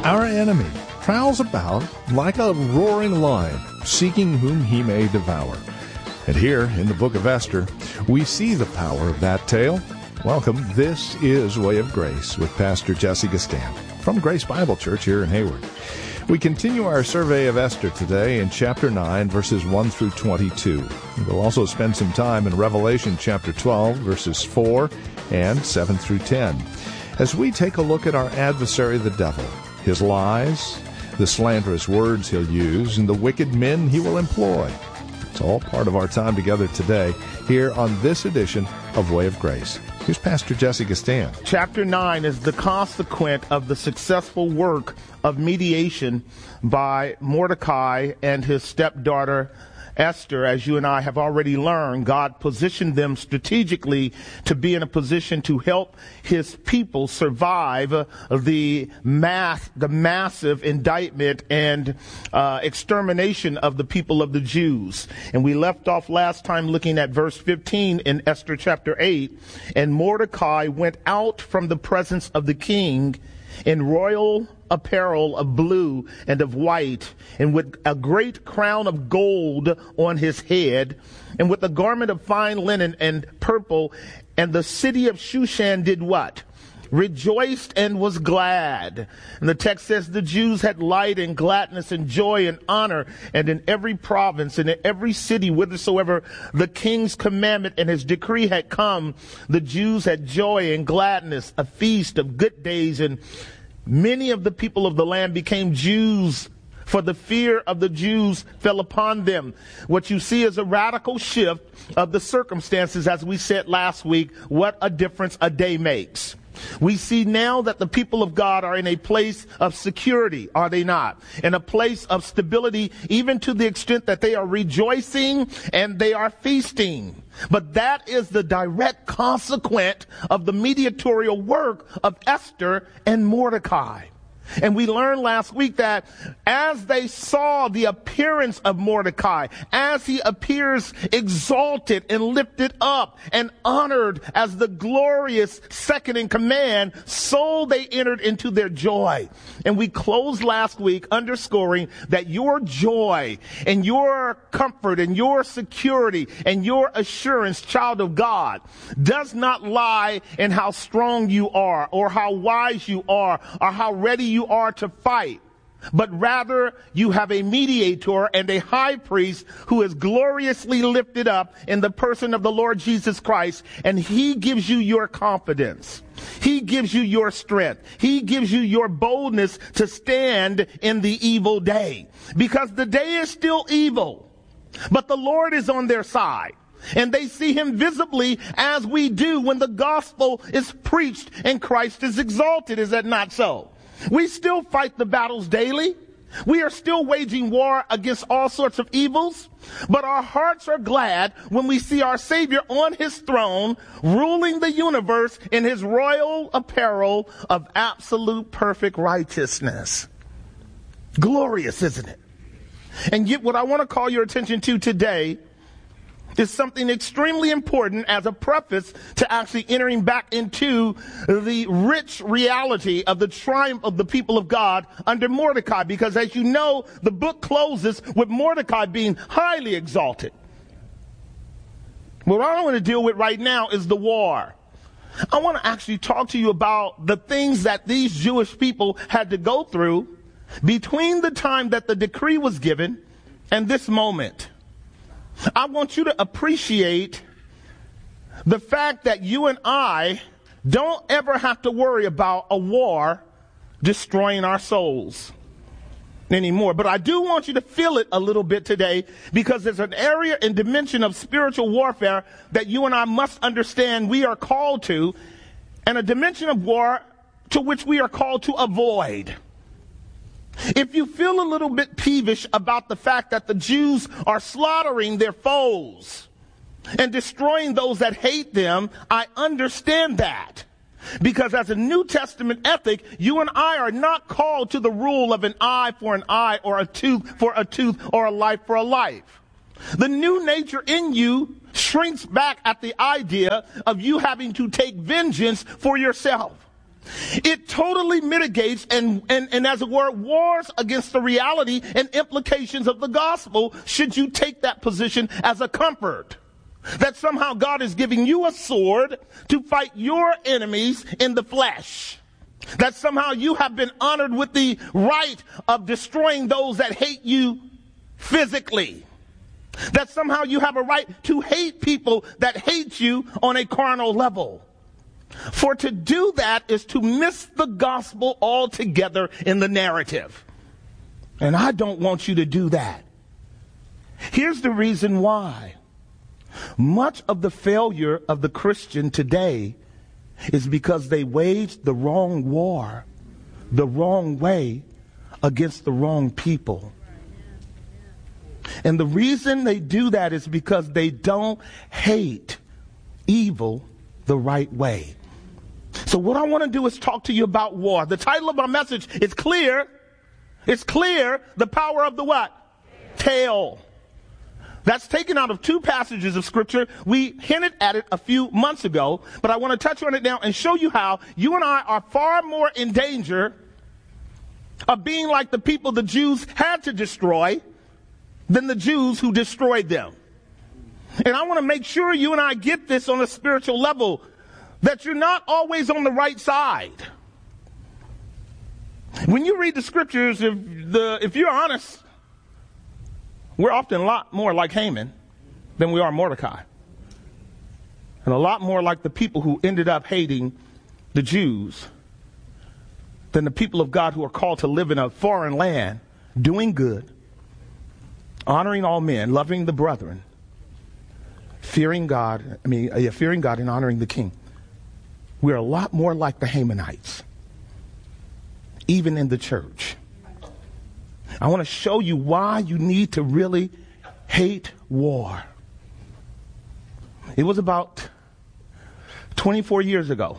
Our enemy prowls about like a roaring lion, seeking whom he may devour. And here in the book of Esther, we see the power of that tale. Welcome. This is Way of Grace with Pastor Jesse Gastan from Grace Bible Church here in Hayward. We continue our survey of Esther today in chapter 9, verses 1 through 22. We'll also spend some time in Revelation chapter 12, verses 4 and 7 through 10, as we take a look at our adversary, the devil, his lies, the slanderous words he'll use, and the wicked men he will employ. It's all part of our time together today here on this edition of Way of Grace. Here's Pastor Jesse Gastan. Chapter 9 is the consequent of the successful work of mediation by Mordecai and his stepdaughter Esther. As you and I have already learned, God positioned them strategically to be in a position to help his people survive the massive indictment and extermination of the people of the Jews. And we left off last time looking at verse 15 in Esther chapter 8. And Mordecai went out from the presence of the king in royal apparel of blue and of white, and with a great crown of gold on his head, and with a garment of fine linen and purple. And the city of Shushan did what? Rejoiced and was glad. And the text says the Jews had light and gladness and joy and honor, and in every province and in every city whithersoever the king's commandment and his decree had come, the Jews had joy and gladness, a feast of good days. And many of the people of the land became Jews, for the fear of the Jews fell upon them. What you see is a radical shift of the circumstances. As we said last week, what a difference a day makes. We see now that the people of God are in a place of security, are they not? In a place of stability, even to the extent that they are rejoicing and they are feasting. But that is the direct consequence of the mediatorial work of Esther and Mordecai. And we learned last week that as they saw the appearance of Mordecai, as he appears exalted and lifted up and honored as the glorious second in command, so they entered into their joy. And we closed last week underscoring that your joy and your comfort and your security and your assurance, child of God, does not lie in how strong you are or how wise you are or how ready you are to fight, but rather you have a mediator and a high priest who is gloriously lifted up in the person of the Lord Jesus Christ, and he gives you your confidence. He gives you your strength. He gives you your boldness to stand in the evil day, because the day is still evil, but the Lord is on their side. And they see him visibly, as we do when the gospel is preached and Christ is exalted. Is that not so? We still fight the battles daily. We are still waging war against all sorts of evils. But our hearts are glad when we see our Savior on his throne, ruling the universe in his royal apparel of absolute perfect righteousness. Glorious, isn't it? And yet what I want to call your attention to today is something extremely important as a preface to actually entering back into the rich reality of the triumph of the people of God under Mordecai. Because as you know, the book closes with Mordecai being highly exalted. What I want to deal with right now is the war. I want to actually talk to you about the things that these Jewish people had to go through between the time that the decree was given and this moment. I want you to appreciate the fact that you and I don't ever have to worry about a war destroying our souls anymore. But I do want you to feel it a little bit today, because there's an area and dimension of spiritual warfare that you and I must understand we are called to, and a dimension of war to which we are called to avoid. If you feel a little bit peevish about the fact that the Jews are slaughtering their foes and destroying those that hate them, I understand that. Because as a New Testament ethic, you and I are not called to the rule of an eye for an eye, or a tooth for a tooth, or a life for a life. The new nature in you shrinks back at the idea of you having to take vengeance for yourself. It totally mitigates and as it were, wars against the reality and implications of the gospel should you take that position as a comfort. That somehow God is giving you a sword to fight your enemies in the flesh. That somehow you have been honored with the right of destroying those that hate you physically. That somehow you have a right to hate people that hate you on a carnal level. For to do that is to miss the gospel altogether in the narrative. And I don't want you to do that. Here's the reason why. Much of the failure of the Christian today is because they waged the wrong war, the wrong way, against the wrong people. And the reason they do that is because they don't hate evil the right way. So what I want to do is talk to you about war. The title of my message is clear. It's clear, the power of the what? Tail. That's taken out of two passages of scripture. We hinted at it a few months ago, but I want to touch on it now and show you how you and I are far more in danger of being like the people the Jews had to destroy than the Jews who destroyed them. And I want to make sure you and I get this on a spiritual level, that you're not always on the right side. When you read the scriptures, if you're honest, we're often a lot more like Haman than we are Mordecai. And a lot more like the people who ended up hating the Jews than the people of God who are called to live in a foreign land, doing good, honoring all men, loving the brethren, fearing God and honoring the king. We're a lot more like the Hamanites, even in the church. I want to show you why you need to really hate war. It was about 24 years ago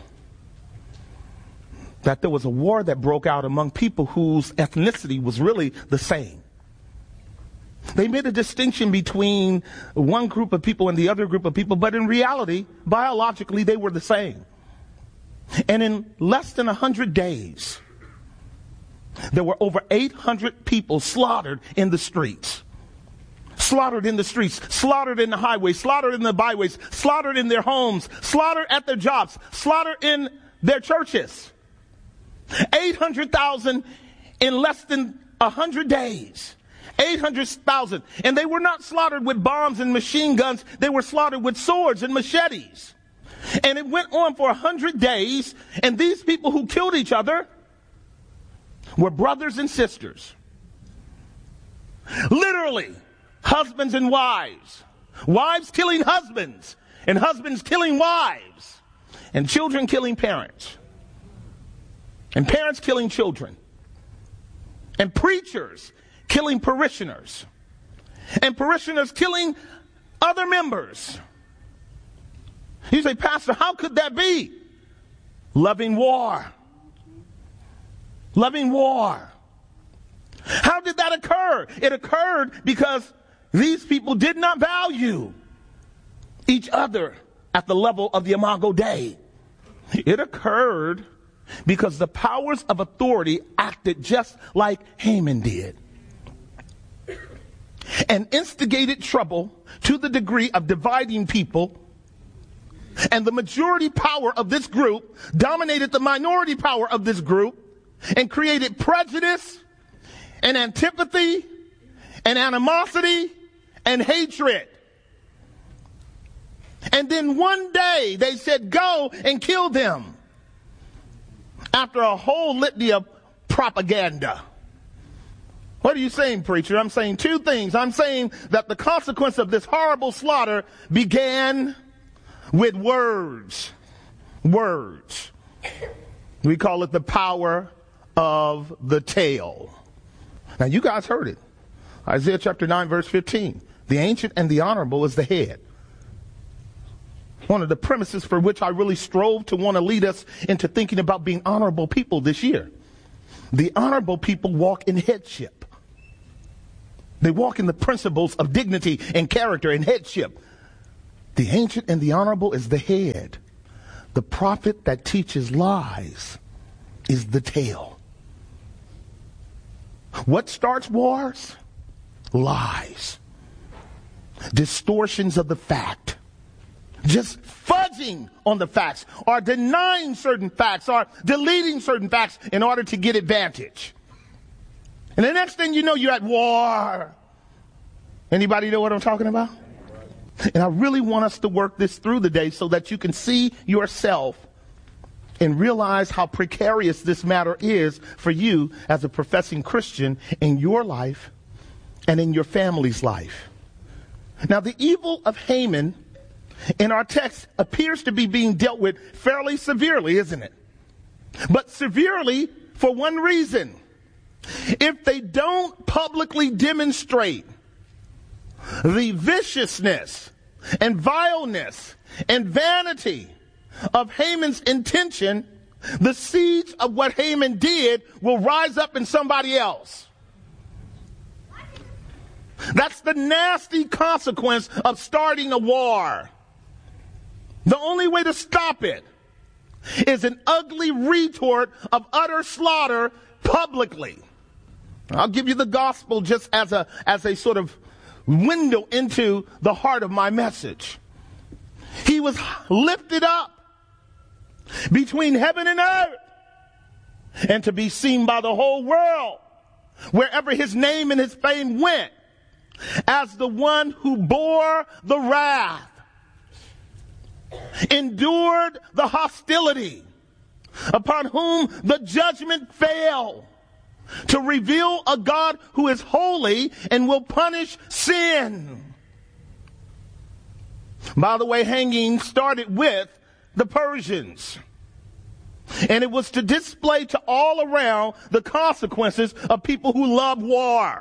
that there was a war that broke out among people whose ethnicity was really the same. They made a distinction between one group of people and the other group of people, but in reality, biologically, they were the same. And in less than 100 days, there were over 800 people slaughtered in the streets. Slaughtered in the streets, slaughtered in the highways, slaughtered in the byways, slaughtered in their homes, slaughtered at their jobs, slaughtered in their churches. 800,000 in less than 100 days. 800,000. And they were not slaughtered with bombs and machine guns. They were slaughtered with swords and machetes. And it went on for 100 days. And these people who killed each other were brothers and sisters. Literally, husbands and wives. Wives killing husbands. And husbands killing wives. And children killing parents. And parents killing children. And preachers killing parishioners. And parishioners killing other members. You say, Pastor, how could that be? Loving war. Loving war. How did that occur? It occurred because these people did not value each other at the level of the Imago Dei. It occurred because the powers of authority acted just like Haman did and instigated trouble to the degree of dividing people. And the majority power of this group dominated the minority power of this group and created prejudice and antipathy and animosity and hatred. And then one day they said, go and kill them. After a whole litany of propaganda. What are you saying, preacher? I'm saying two things. I'm saying that the consequence of this horrible slaughter began with words. Words. We call it the power of the tail. Now you guys heard it. Isaiah chapter 9 verse 15. The ancient and the honorable is the head. One of the premises for which I really strove to want to lead us into thinking about being honorable people this year. The honorable people walk in headship. They walk in the principles of dignity and character and headship. The ancient and the honorable is the head. The prophet that teaches lies is the tail. What starts wars? Lies. Distortions of the fact. Just fudging on the facts, or denying certain facts, or deleting certain facts in order to get advantage. And the next thing you know, you're at war. Anybody know what I'm talking about? And I really want us to work this through today so that you can see yourself and realize how precarious this matter is for you as a professing Christian in your life and in your family's life. Now, the evil of Haman in our text appears to be being dealt with fairly severely, isn't it? But severely for one reason. If they don't publicly demonstrate the viciousness and vileness and vanity of Haman's intention, the seeds of what Haman did will rise up in somebody else. That's the nasty consequence of starting a war. The only way to stop it is an ugly retort of utter slaughter publicly. I'll give you the gospel just as a sort of window into the heart of my message. He was lifted up between heaven and earth, and to be seen by the whole world, wherever his name and his fame went, as the one who bore the wrath, endured the hostility, upon whom the judgment fell, to reveal a God who is holy and will punish sin. By the way, hanging started with the Persians. And it was to display to all around the consequences of people who love war.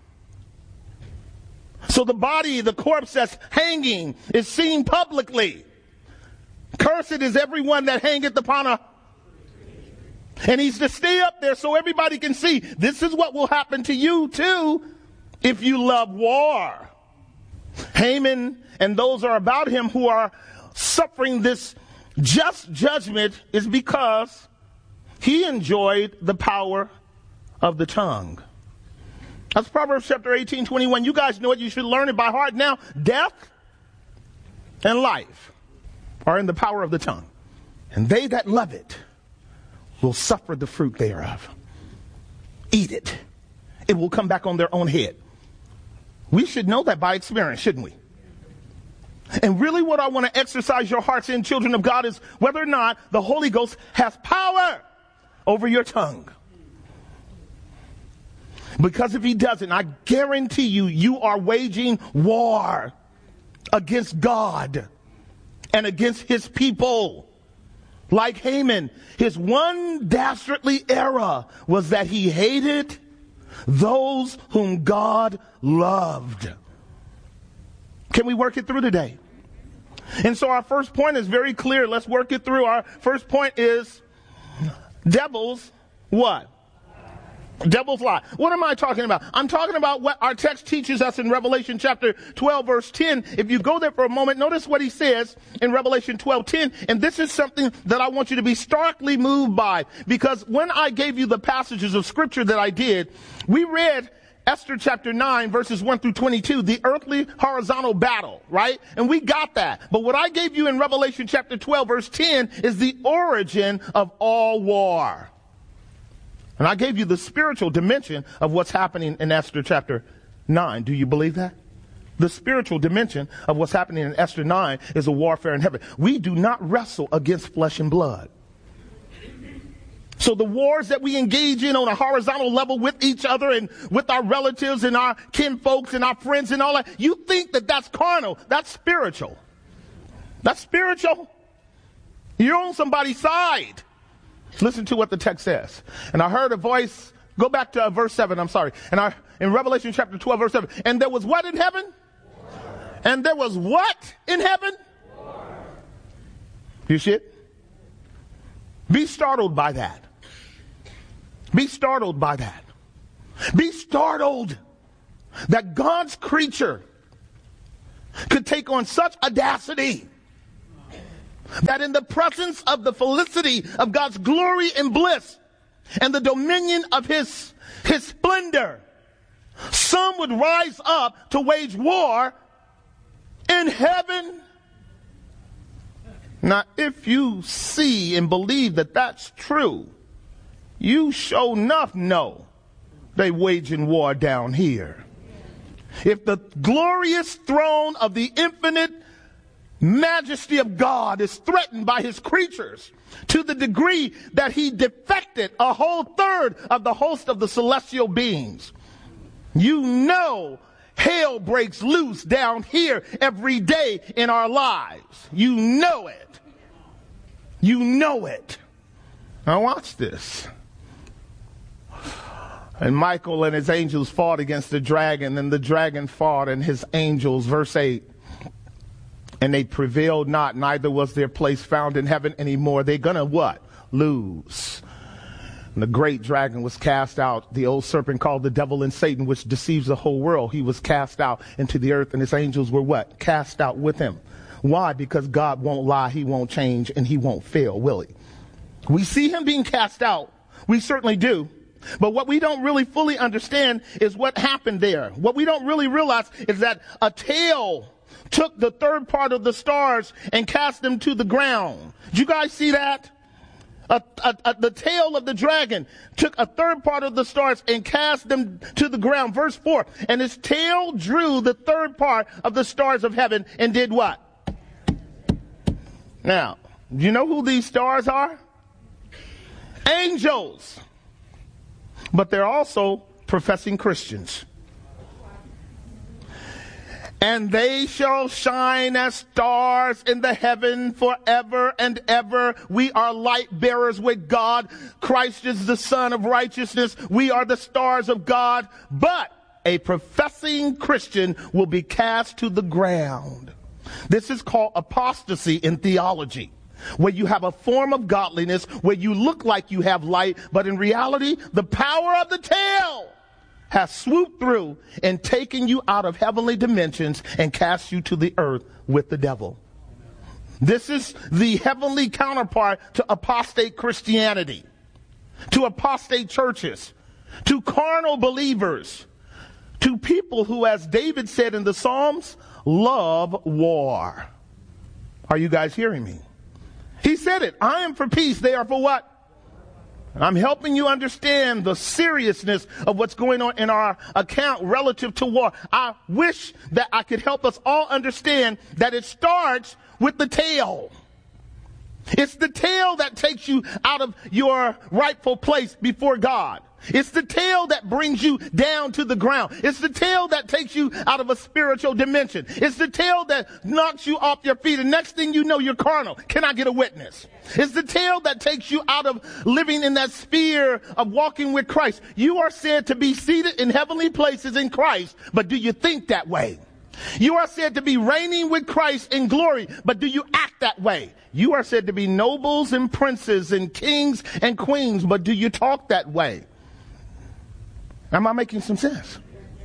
So the body, the corpse that's hanging, is seen publicly. Cursed is everyone that hangeth upon a... And he's to stay up there so everybody can see. This is what will happen to you too if you love war. Haman and those are about him who are suffering this just judgment is because he enjoyed the power of the tongue. That's Proverbs chapter 18:21. You guys know it. You should learn it by heart now. Death and life are in the power of the tongue, and they that love it will suffer the fruit thereof. Eat it. It will come back on their own head. We should know that by experience, shouldn't we? And really what I want to exercise your hearts in, children of God, is whether or not the Holy Ghost has power over your tongue. Because if he doesn't, I guarantee you, you are waging war against God and against his people. Like Haman, his one dastardly error was that he hated those whom God loved. Can we work it through today? And so our first point is very clear. Let's work it through. Our first point is devils what? Devils lie. What am I talking about? I'm talking about what our text teaches us in Revelation chapter 12, verse 10. If you go there for a moment, notice what he says in Revelation 12:10. And this is something that I want you to be starkly moved by. Because when I gave you the passages of scripture that I did, we read Esther chapter 9, verses 1 through 22, the earthly horizontal battle, right? And we got that. But what I gave you in Revelation chapter 12, verse 10 is the origin of all war. And I gave you the spiritual dimension of what's happening in Esther chapter 9. Do you believe that? The spiritual dimension of what's happening in Esther 9 is a warfare in heaven. We do not wrestle against flesh and blood. So the wars that we engage in on a horizontal level with each other and with our relatives and our kinfolks and our friends and all that, you think that that's carnal. That's spiritual. That's spiritual. You're on somebody's side. Listen to what the text says. And I heard a voice, go back to verse 7, I'm sorry. And in Revelation chapter 12, verse 7, and there was what in heaven? War. And there was what in heaven? War. You see it? Be startled by that. Be startled by that. Be startled that God's creature could take on such audacity that in the presence of the felicity of God's glory and bliss, and the dominion of his splendor. Some would rise up to wage war in heaven. Now, if you see and believe that that's true, you sure enough know they waging war down here. If the glorious throne of the infinite majesty of God is threatened by his creatures to the degree that he defected a whole third of the host of the celestial beings, you know hell breaks loose down here every day in our lives. You know it. You know it. Now watch this. And Michael and his angels fought against the dragon, and the dragon fought and his angels, verse 8. And they prevailed not, neither was their place found in heaven anymore. They're gonna what? Lose. And the great dragon was cast out, the old serpent called the devil and Satan, which deceives the whole world. He was cast out into the earth, and his angels were what? Cast out with him. Why? Because God won't lie, he won't change, and he won't fail, will he? We see him being cast out. We certainly do. But what we don't really fully understand is what happened there. What we don't really realize is that a tail took the third part of the stars and cast them to the ground. Did you guys see that? The tail of the dragon took a third part of the stars and cast them to the ground. Verse 4, and his tail drew the third part of the stars of heaven and did what? Now, do you know who these stars are? Angels. But they're also professing Christians. And they shall shine as stars in the heaven forever and ever. We are light bearers with God. Christ is the Son of righteousness. We are the stars of God. But a professing Christian will be cast to the ground. This is called apostasy in theology, where you have a form of godliness, where you look like you have light, but in reality, the power of the tail has swooped through and taken you out of heavenly dimensions and cast you to the earth with the devil. This is the heavenly counterpart to apostate Christianity, to apostate churches, to carnal believers, to people who, as David said in the Psalms, love war. Are you guys hearing me? He said it. I am for peace. They are for what? I'm helping you understand the seriousness of what's going on in our account relative to war. I wish that I could help us all understand that it starts with the tail. It's the tail that takes you out of your rightful place before God. It's the tail that brings you down to the ground. It's the tail that takes you out of a spiritual dimension. It's the tail that knocks you off your feet, and next thing you know, you're carnal. Can I get a witness? It's the tail that takes you out of living in that sphere of walking with Christ. You are said to be seated in heavenly places in Christ, but do you think that way? You are said to be reigning with Christ in glory, but do you act that way? You are said to be nobles and princes and kings and queens, but do you talk that way? Am I making some sense?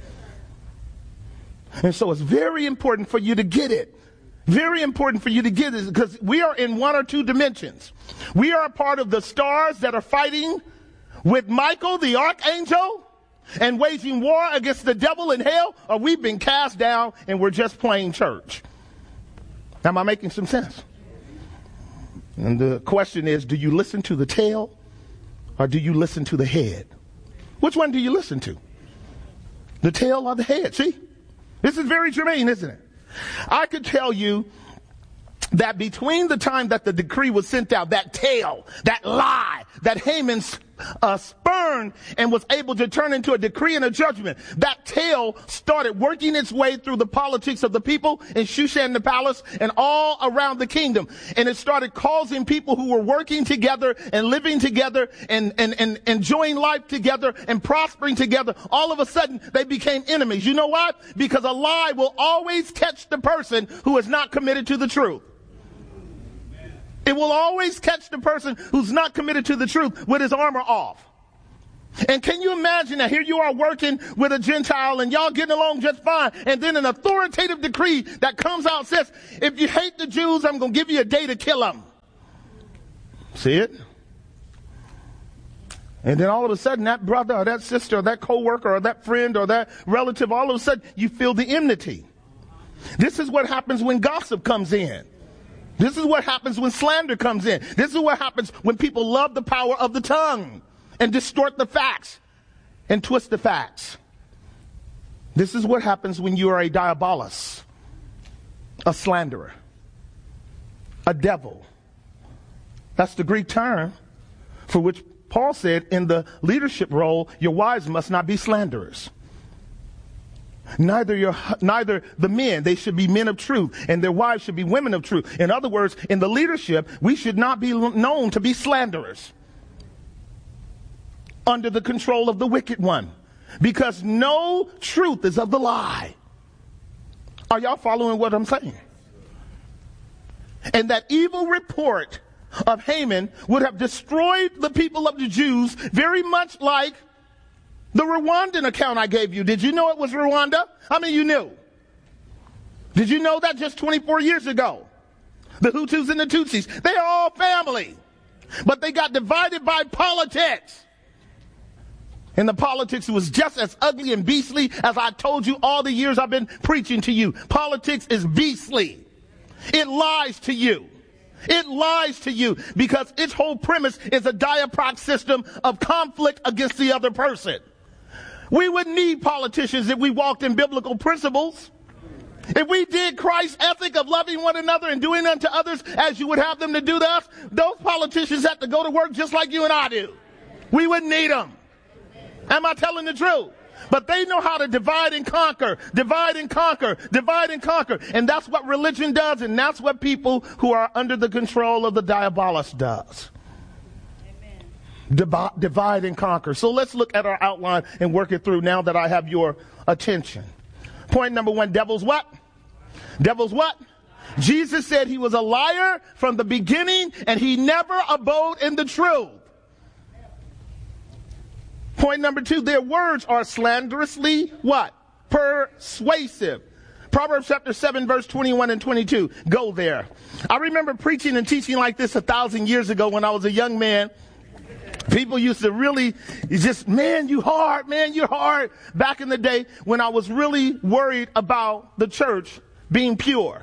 And so it's very important for you to get it. Very important for you to get it, because we are in one or two dimensions. We are a part of the stars that are fighting with Michael, the archangel, and waging war against the devil in hell, or we've been cast down and we're just playing church. Am I making some sense? And the question is, do you listen to the tail or do you listen to the head? Which one do you listen to? The tail or the head? See? This is very germane, isn't it? I could tell you that between the time that the decree was sent out, that tail, that lie, that Haman spurned and was able to turn into a decree and a judgment, that tail started working its way through the politics of the people in Shushan the palace and all around the kingdom. And it started causing people who were working together and living together and enjoying life together and prospering together. All of a sudden, they became enemies. You know what? Because a lie will always catch the person who is not committed to the truth. It will always catch the person who's not committed to the truth with his armor off. And can you imagine that here you are working with a Gentile and y'all getting along just fine, and then an authoritative decree that comes out says, if you hate the Jews, I'm going to give you a day to kill them. See it? And then all of a sudden, that brother or that sister or that coworker or that friend or that relative, all of a sudden, you feel the enmity. This is what happens when gossip comes in. This is what happens when slander comes in. This is what happens when people love the power of the tongue and distort the facts and twist the facts. This is what happens when you are a diabolus, a slanderer, a devil. That's the Greek term for which Paul said in the leadership role, your wives must not be slanderers. Neither the men, they should be men of truth, and their wives should be women of truth. In other words, in the leadership, we should not be known to be slanderers under the control of the wicked one, because no truth is of the lie. Are y'all following what I'm saying? And that evil report of Haman would have destroyed the people of the Jews, very much like the Rwandan account I gave you. Did you know it was Rwanda? How many of you knew? Did you know that just 24 years ago? The Hutus and the Tutsis, they are all family. But they got divided by politics. And the politics was just as ugly and beastly as I told you all the years I've been preaching to you. Politics is beastly. It lies to you. It lies to you because its whole premise is a diaproc system of conflict against the other person. We wouldn't need politicians if we walked in biblical principles. If we did Christ's ethic of loving one another and doing unto others as you would have them to do to us, those politicians have to go to work just like you and I do. We wouldn't need them. Am I telling the truth? But they know how to divide and conquer, divide and conquer, divide and conquer. And that's what religion does, and that's what people who are under the control of the diabolus does. Divide and conquer. So let's look at our outline and work it through now that I have your attention. Point number one, devil's what? Devil's what? Jesus said he was a liar from the beginning and he never abode in the truth. Point number two, their words are slanderously what? Persuasive. Proverbs chapter 7, verse 21 and 22. Go there. I remember preaching and teaching like this 1,000 years ago when I was a young man. People used to really just, man, you're hard. Back in the day when I was really worried about the church being pure.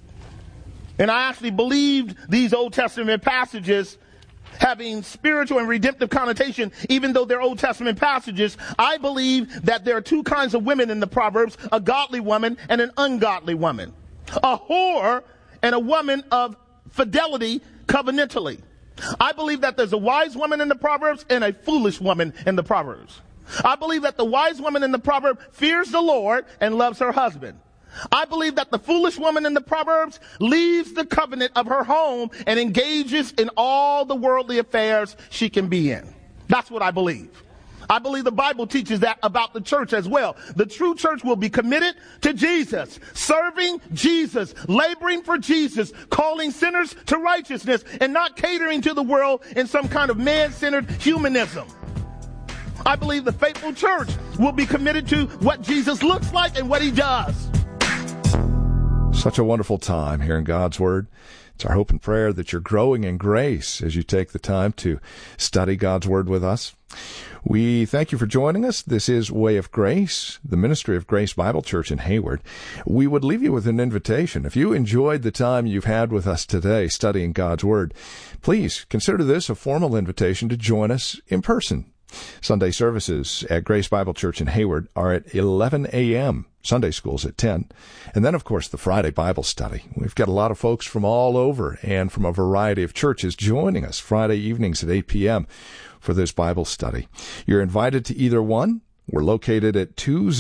And I actually believed these Old Testament passages having spiritual and redemptive connotation, even though they're Old Testament passages. I believe that there are two kinds of women in the Proverbs, a godly woman and an ungodly woman. A whore and a woman of fidelity covenantally. I believe that there's a wise woman in the Proverbs and a foolish woman in the Proverbs. I believe that the wise woman in the proverb fears the Lord and loves her husband. I believe that the foolish woman in the Proverbs leaves the covenant of her home and engages in all the worldly affairs she can be in. That's what I believe. I believe the Bible teaches that about the church as well. The true church will be committed to Jesus, serving Jesus, laboring for Jesus, calling sinners to righteousness, and not catering to the world in some kind of man-centered humanism. I believe the faithful church will be committed to what Jesus looks like and what he does. Such a wonderful time here in God's Word. It's our hope and prayer that you're growing in grace as you take the time to study God's Word with us. We thank you for joining us. This is Way of Grace, the ministry of Grace Bible Church in Hayward. We would leave you with an invitation. If you enjoyed the time you've had with us today studying God's Word, please consider this a formal invitation to join us in person. Sunday services at Grace Bible Church in Hayward are at 11 a.m., Sunday school's at 10. And then, of course, the Friday Bible study. We've got a lot of folks from all over and from a variety of churches joining us Friday evenings at 8 p.m. for this Bible study. You're invited to either one. We're located at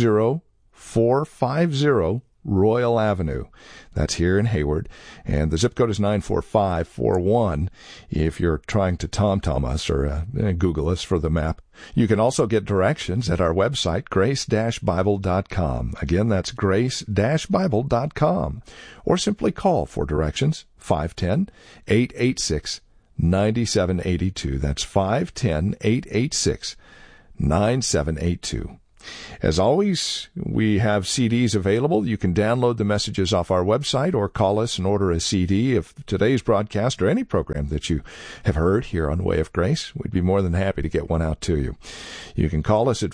20450 Royal Avenue. That's here in Hayward. And the zip code is 94541 if you're trying to TomTom us or Google us for the map. You can also get directions at our website, grace-bible.com. Again, that's grace-bible.com. Or simply call for directions, 510-886-9782. That's 510-886-9782. As always, we have CDs available. You can download the messages off our website or call us and order a CD of today's broadcast or any program that you have heard here on Way of Grace. We'd be more than happy to get one out to you. You can call us at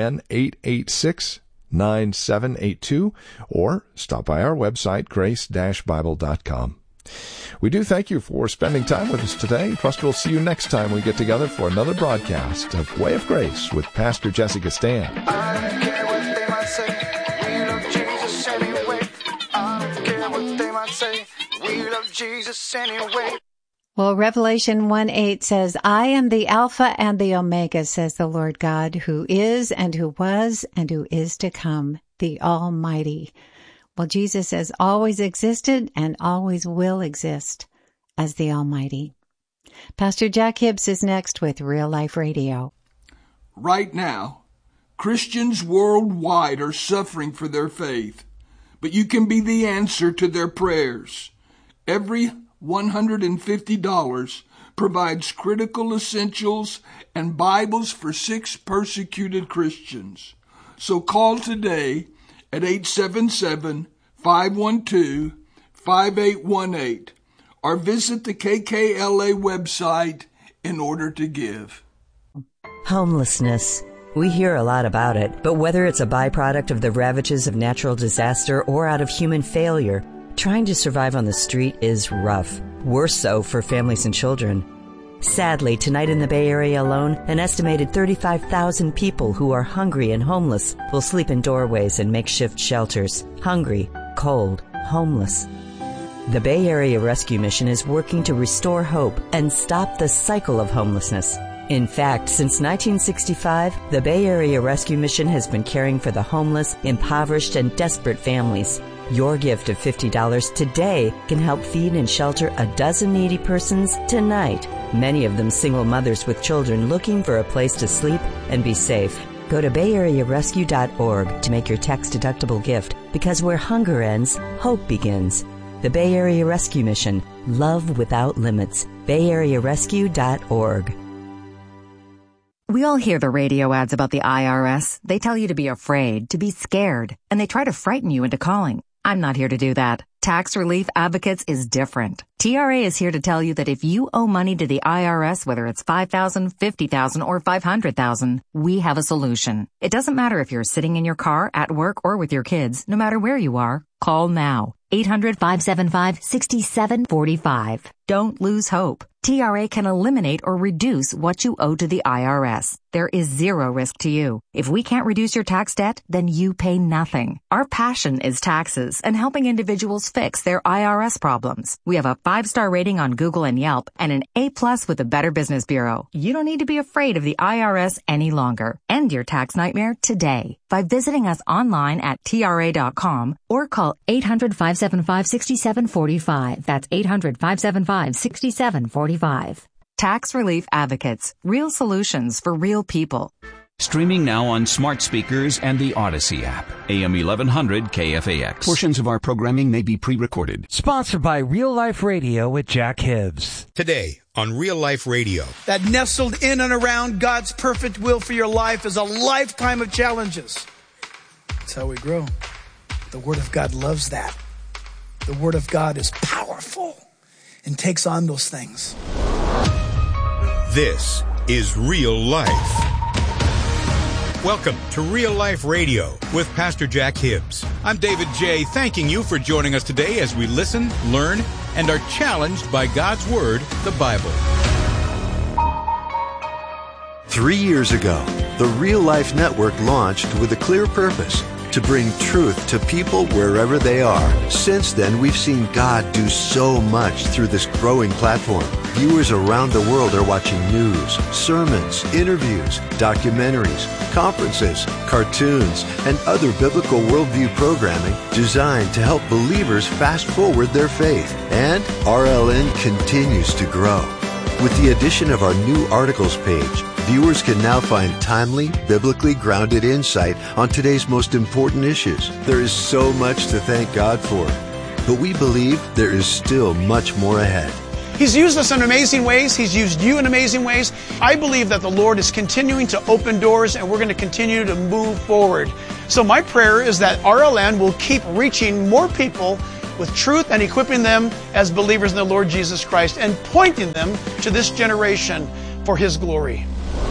510-886-9782 or stop by our website, grace-bible.com. We do thank you for spending time with us today. Trust we'll see you next time we get together for another broadcast of Way of Grace with Pastor Jessica Stan. I don't care what they might say, we love Jesus anyway. I don't care what they might say, we love Jesus anyway. Well, Revelation 1:8 says, I am the Alpha and the Omega, says the Lord God, who is and who was and who is to come, the Almighty. Well, Jesus has always existed and always will exist as the Almighty. Pastor Jack Hibbs is next with Real Life Radio. Right now, Christians worldwide are suffering for their faith, but you can be the answer to their prayers. Every $150 provides critical essentials and Bibles for 6 persecuted Christians. So call today at 877-512-5818 or visit the KKLA website in order to give. Homelessness. We hear a lot about it, but whether it's a byproduct of the ravages of natural disaster or out of human failure, trying to survive on the street is rough. Worse so for families and children. Sadly, tonight in the Bay Area alone, an estimated 35,000 people who are hungry and homeless will sleep in doorways and makeshift shelters. Hungry, cold, homeless. The Bay Area Rescue Mission is working to restore hope and stop the cycle of homelessness. In fact, since 1965, the Bay Area Rescue Mission has been caring for the homeless, impoverished, and desperate families. Your gift of $50 today can help feed and shelter a dozen needy persons tonight. Many of them single mothers with children looking for a place to sleep and be safe. Go to BayAreaRescue.org to make your tax-deductible gift, because where hunger ends, hope begins. The Bay Area Rescue Mission. Love without limits. BayAreaRescue.org. We all hear the radio ads about the IRS. They tell you to be afraid, to be scared, and they try to frighten you into calling. I'm not here to do that. Tax Relief Advocates is different. TRA is here to tell you that if you owe money to the IRS, whether it's $5,000, $50,000, or $500,000, we have a solution. It doesn't matter if you're sitting in your car, at work, or with your kids. No matter where you are, call now. 800-575-6745. Don't lose hope. TRA can eliminate or reduce what you owe to the IRS. There is zero risk to you. If we can't reduce your tax debt, then you pay nothing. Our passion is taxes and helping individuals fix their IRS problems. We have a 5-star rating on Google and Yelp and an A+ with the Better Business Bureau. You don't need to be afraid of the IRS any longer. End your tax nightmare today by visiting us online at TRA.com or call 800-575-6745. That's 800-575-6745. Tax Relief Advocates. Real solutions for real people. Streaming now on smart speakers and the Odyssey app. AM 1100 KFAX. Portions of our programming may be pre-recorded. Sponsored by Real Life Radio with Jack Hibbs. Today on Real Life Radio. That nestled in and around God's perfect will for your life is a lifetime of challenges. That's how we grow. The Word of God loves that. The Word of God is powerful and takes on those things. This is Real Life. Welcome to Real Life Radio with Pastor Jack Hibbs. I'm David J., thanking you for joining us today as we listen, learn, and are challenged by God's Word, the Bible. 3 years ago, the Real Life Network launched with a clear purpose: to bring truth to people wherever they are. Since then, we've seen God do so much through this growing platform. Viewers around the world are watching news, sermons, interviews, documentaries, conferences, cartoons, and other biblical worldview programming designed to help believers fast forward their faith. And RLN continues to grow. With the addition of our new articles page, viewers can now find timely, biblically grounded insight on today's most important issues. There is so much to thank God for, but we believe there is still much more ahead. He's used us in amazing ways. He's used you in amazing ways. I believe that the Lord is continuing to open doors, and we're going to continue to move forward. So my prayer is that RLN will keep reaching more people with truth and equipping them as believers in the Lord Jesus Christ and pointing them to this generation for His glory.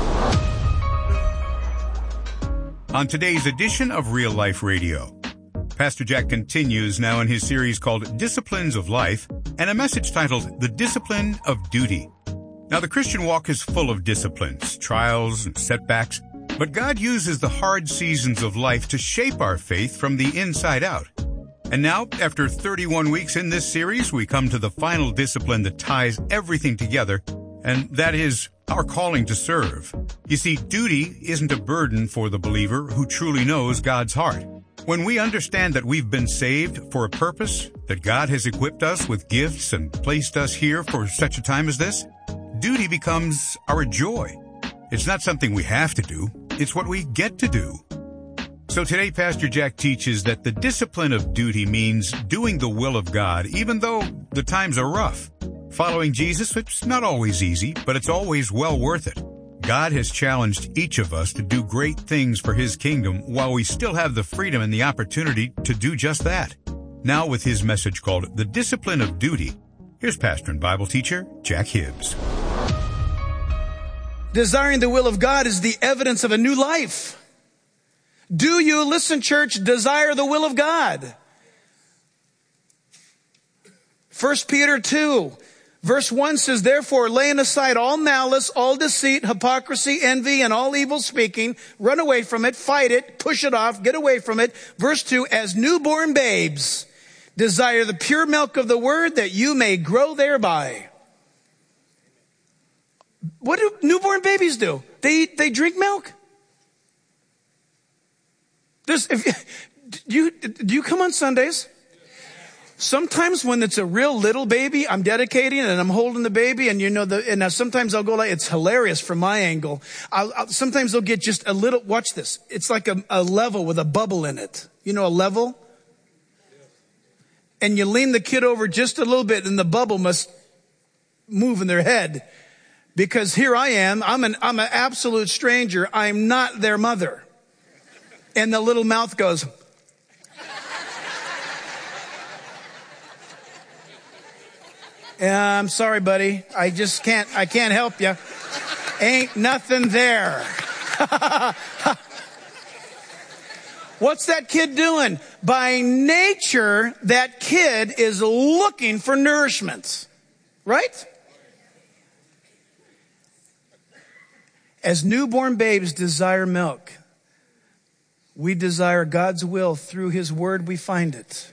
On today's edition of Real Life Radio, Pastor Jack continues now in his series called Disciplines of Life and a message titled The Discipline of Duty. Now, the Christian walk is full of disciplines, trials, and setbacks, but God uses the hard seasons of life to shape our faith from the inside out. And now, after 31 weeks in this series, we come to the final discipline that ties everything together, and that is our calling to serve. You see, duty isn't a burden for the believer who truly knows God's heart. When we understand that we've been saved for a purpose, that God has equipped us with gifts and placed us here for such a time as this, duty becomes our joy. It's not something we have to do. It's what we get to do. So today, Pastor Jack teaches that the discipline of duty means doing the will of God, even though the times are rough. Following Jesus, it's not always easy, but it's always well worth it. God has challenged each of us to do great things for His kingdom while we still have the freedom and the opportunity to do just that. Now with his message called The Discipline of Duty, here's pastor and Bible teacher Jack Hibbs. Desiring the will of God is the evidence of a new life. Do you, listen church, desire the will of God? 1 Peter 2. Verse 1 says, therefore, laying aside all malice, all deceit, hypocrisy, envy, and all evil speaking, run away from it, fight it, push it off, get away from it. Verse 2, as newborn babes, desire the pure milk of the word that you may grow thereby. What do newborn babies do? They drink milk. Do you come on Sundays? Sometimes when it's a real little baby, I'm dedicating and I'm holding the baby, and and sometimes I'll go like, it's hilarious from my angle. Sometimes they'll get just a little, watch this. It's like a level with a bubble in it. You know, a level? And you lean the kid over just a little bit and the bubble must move in their head. Because here I am, I'm an absolute stranger. I'm not their mother. And the little mouth goes, I'm sorry, buddy. I can't help you. Ain't nothing there. What's that kid doing? By nature, that kid is looking for nourishment. Right? As newborn babes desire milk, we desire God's will. Through His word, we find it.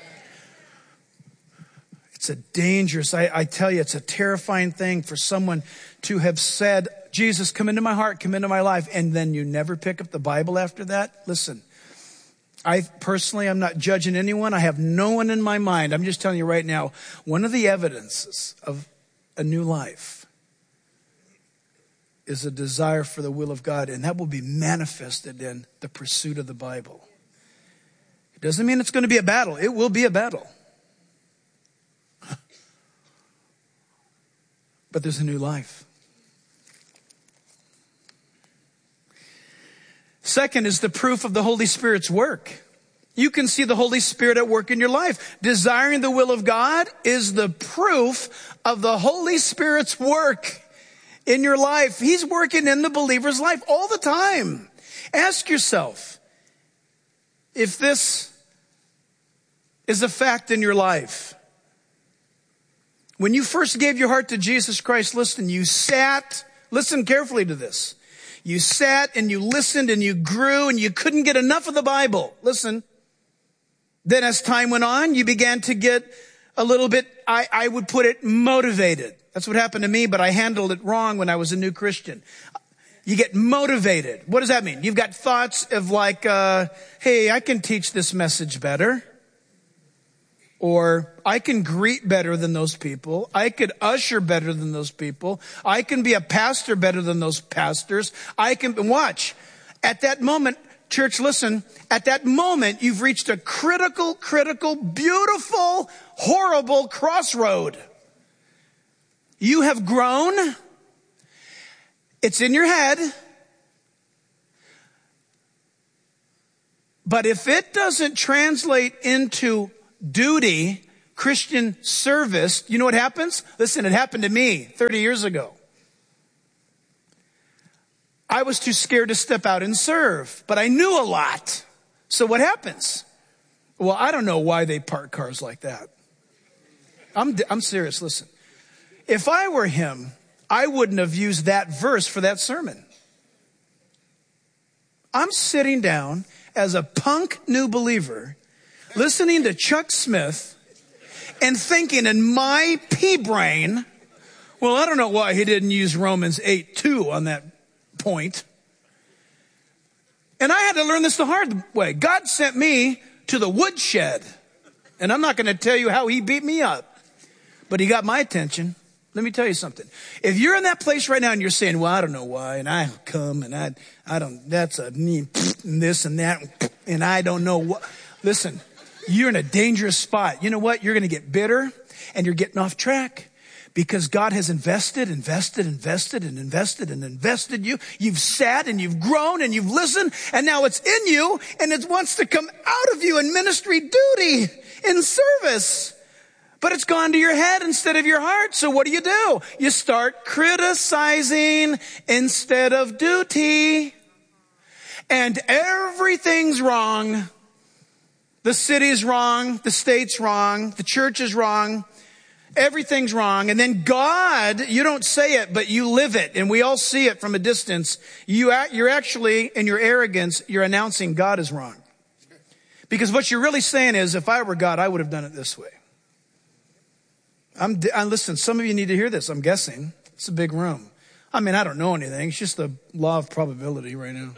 It's a dangerous, I tell you, it's a terrifying thing for someone to have said, Jesus, come into my heart, come into my life, and then you never pick up the Bible after that. Listen, I'm not judging anyone. I have no one in my mind. I'm just telling you right now, one of the evidences of a new life is a desire for the will of God, and that will be manifested in the pursuit of the Bible. It doesn't mean it's going to be a battle. It will be a battle. But there's a new life. Second is the proof of the Holy Spirit's work. You can see the Holy Spirit at work in your life. Desiring the will of God is the proof of the Holy Spirit's work in your life. He's working in the believer's life all the time. Ask yourself if this is a fact in your life. When you first gave your heart to Jesus Christ, listen carefully to this. You sat and you listened and you grew and you couldn't get enough of the Bible. Listen. Then as time went on, you began to get a little bit, I would put it, motivated. That's what happened to me, but I handled it wrong when I was a new Christian. You get motivated. What does that mean? You've got thoughts of like, hey, I can teach this message better. Or I can greet better than those people. I could usher better than those people. I can be a pastor better than those pastors. Watch. At that moment, church, listen. At that moment, you've reached a critical, beautiful, horrible crossroad. You have grown. It's in your head. But if it doesn't translate into duty, Christian service, you know what happens? Listen, it happened to me 30 years ago. I was too scared to step out and serve, but I knew a lot. So what happens? Well, I don't know why they park cars like that. I'm serious, listen. If I were him, I wouldn't have used that verse for that sermon. I'm sitting down as a punk new believer, listening to Chuck Smith and thinking in my pea brain, well, I don't know why he didn't use Romans 8:2 on that point. And I had to learn this the hard way. God sent me to the woodshed. And I'm not going to tell you how he beat me up, but he got my attention. Let me tell you something. If you're in that place right now and you're saying, well, I don't know why, and I come and I don't, that's a me, and this and that, and I don't know what. Listen, you're in a dangerous spot. You know what? You're going to get bitter and you're getting off track because God has invested you. You've sat and you've grown and you've listened and now it's in you and it wants to come out of you in ministry duty, in service. But it's gone to your head instead of your heart. So what do? You start criticizing instead of duty. And everything's wrong. The city's wrong. The state's wrong. The church is wrong. Everything's wrong. And then God, you don't say it, but you live it. And we all see it from a distance. You're actually, in your arrogance, you're announcing God is wrong. Because what you're really saying is, if I were God, I would have done it this way. Listen, some of you need to hear this, I'm guessing. It's a big room. I mean, I don't know anything. It's just the law of probability right now.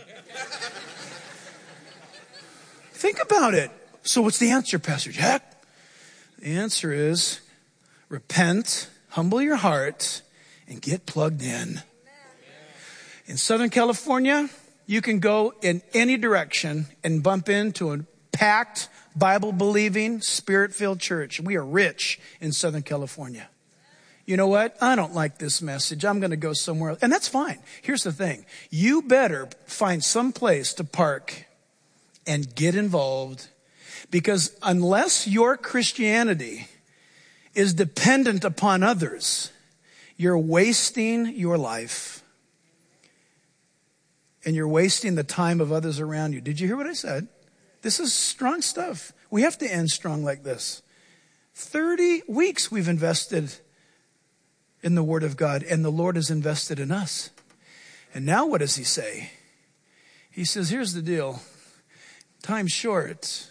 Think about it. So what's the answer, Pastor Jack? The answer is repent, humble your heart, and get plugged in. In Southern California, you can go in any direction and bump into a packed, Bible-believing, Spirit-filled church. We are rich in Southern California. You know what? I don't like this message. I'm going to go somewhere else. And that's fine. Here's the thing. You better find some place to park and get involved, because unless your Christianity is dependent upon others, you're wasting your life. And you're wasting the time of others around you. Did you hear what I said? This is strong stuff. We have to end strong like this. 30 weeks we've invested in the Word of God, and the Lord has invested in us. And now what does he say? He says, here's the deal. Time's short.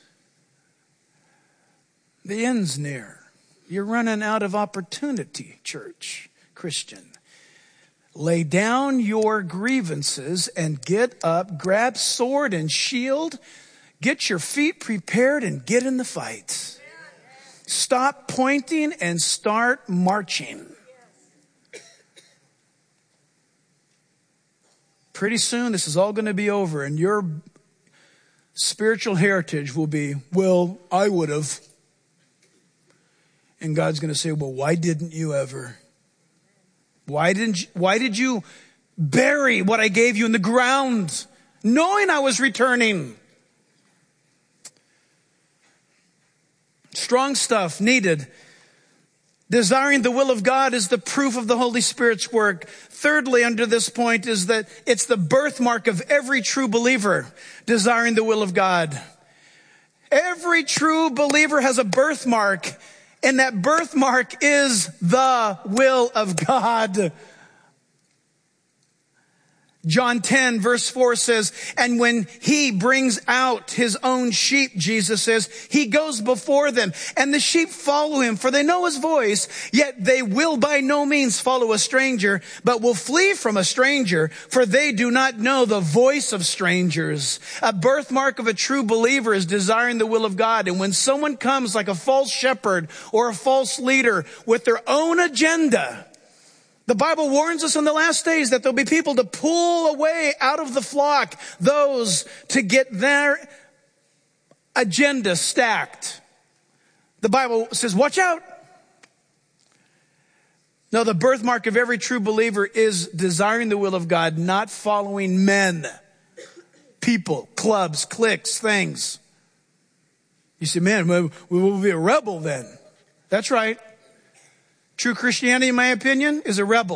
The end's near. You're running out of opportunity, church, Christian. Lay down your grievances and get up, grab sword and shield. Get your feet prepared and get in the fight. Stop pointing and start marching. Pretty soon this is all going to be over and your spiritual heritage will be, well, I would have. And God's going to say, well, why didn't you ever? Why did you bury what I gave you in the ground, knowing I was returning? Strong stuff needed. Desiring the will of God is the proof of the Holy Spirit's work. Thirdly, under this point is that it's the birthmark of every true believer, desiring the will of God. Every true believer has a birthmark, and that birthmark is the will of God. John 10 verse 4 says, and when he brings out his own sheep, Jesus says, he goes before them and the sheep follow him, for they know his voice, yet they will by no means follow a stranger, but will flee from a stranger, for they do not know the voice of strangers. A birthmark of a true believer is desiring the will of God. And when someone comes like a false shepherd or a false leader with their own agenda, the Bible warns us in the last days that there'll be people to pull away out of the flock, those to get their agenda stacked. The Bible says, watch out. No, the birthmark of every true believer is desiring the will of God, not following men, people, clubs, cliques, things. You say, man, we will be a rebel then. That's right. True Christianity, in my opinion, is a rebel.